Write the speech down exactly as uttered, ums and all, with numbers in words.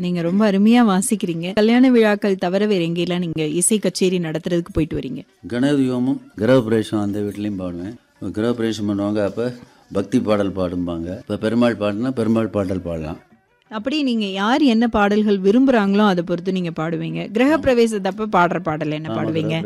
நீங்க ரொம்ப அருமையா வாசிக்கிறீங்க. கல்யாண விழாக்கள் தவிர வேற எங்கெல்லாம் நீங்க இசை கச்சேரி நடத்துறதுக்கு போயிட்டு வரீங்க? கணபதி ஹோமம், கிரகப்பிரவேசம் அந்த வீட்லேயும் பாடுவேன். கிரகப்பிரவேசம் பண்ணுவாங்க, அப்போ பக்தி பாடல் பாடும்பாங்க. இப்போ பெருமாள் பாடுனா பெருமாள் பாடல் பாடலாம். அப்படி நீங்க யார் என்ன பாடல்கள் விரும்புறாங்களோ அதை பொறுத்து நீங்க பாடுவீங்க. கிரக பிரவேசத்தப்ப பாடுற பாடல் என்ன பாடுவீங்க?